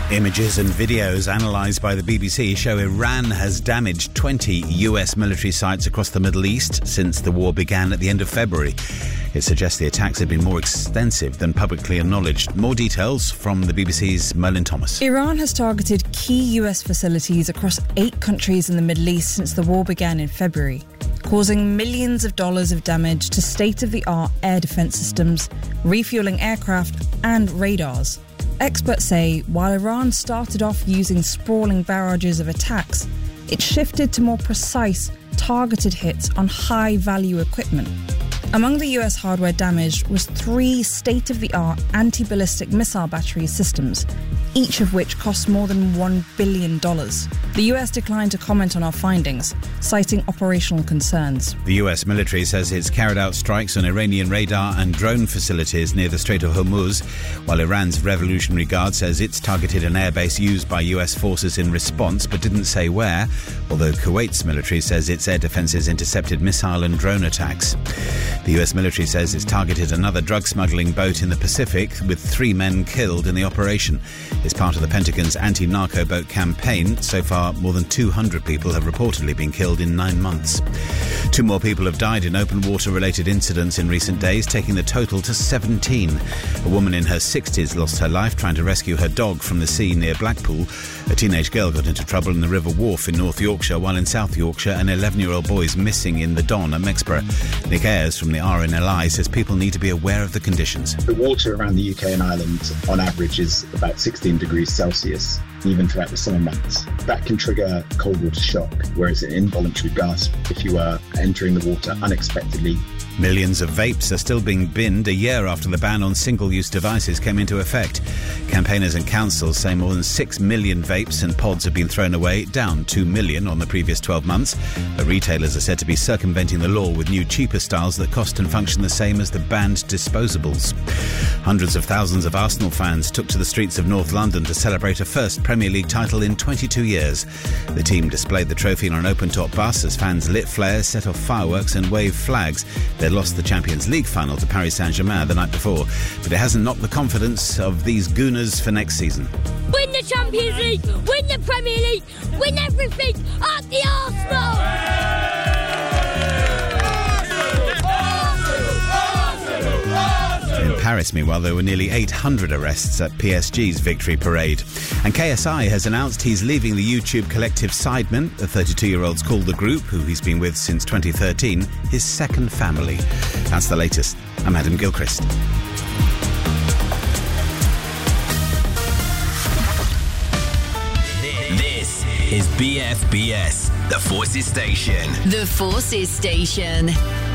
Images and videos analysed by the BBC show Iran has damaged 20 US military sites across the Middle East since the war began at the end of February. It suggests the attacks have been more extensive than publicly acknowledged. More details from the BBC's Merlin Thomas. Iran has targeted key US facilities across 8 countries in the Middle East since the war began in February, causing millions of dollars of damage to state-of-the-art air defence systems, refuelling aircraft and radars. Experts say while Iran started off using sprawling barrages of attacks, it shifted to more precise, targeted hits on high-value equipment. Among the US hardware damaged was 3 state-of-the-art anti-ballistic missile battery systems, each of which cost more than $1 billion. The US declined to comment on our findings, citing operational concerns. The US military says it's carried out strikes on Iranian radar and drone facilities near the Strait of Hormuz, while Iran's Revolutionary Guard says it's targeted an airbase used by US forces in response, but didn't say where, although Kuwait's military says its air defences intercepted missile and drone attacks. The US military says it's targeted another drug smuggling boat in the Pacific, with 3 men killed in the operation. It's part of the Pentagon's anti-narco boat campaign. So far, more than 200 people have reportedly been killed in 9 months. 2 more people have died in open water-related incidents in recent days, taking the total to 17. A woman in her 60s lost her life trying to rescue her dog from the sea near Blackpool. A teenage girl got into trouble in the River Wharfe in North Yorkshire, while in South Yorkshire an 11-year-old boy is missing in the Don at Mexborough. Nick Ayres from the RNLI says people need to be aware of the conditions. The water around the UK and Ireland on average is about 16 degrees Celsius, even throughout the summer months. That can trigger cold water shock, whereas an involuntary gasp if you are entering the water unexpectedly. Millions of vapes are still being binned a year after the ban on single-use devices came into effect. Campaigners and councils say more than 6 million vapes and pods have been thrown away, down 2 million on the previous 12 months. But retailers are said to be circumventing the law with new, cheaper styles that cost and function the same as the banned disposables. Hundreds of thousands of Arsenal fans took to the streets of North London to celebrate a first Premier League title in 22 years. The team displayed the trophy on an open-top bus as fans lit flares, set off fireworks and waved flags. They lost the Champions League final to Paris Saint-Germain the night before, but it hasn't knocked the confidence of these Gooners for next season. Win the Champions League, win the Premier League, win everything at the Arsenal! In Paris, meanwhile, there were nearly 800 arrests at PSG's victory parade. And KSI has announced he's leaving the YouTube collective Sidemen. The 32-year-old's called the group, who he's been with since 2013, his second family. That's the latest. I'm Adam Gilchrist. This is BFBS, the Forces Station. The Forces Station.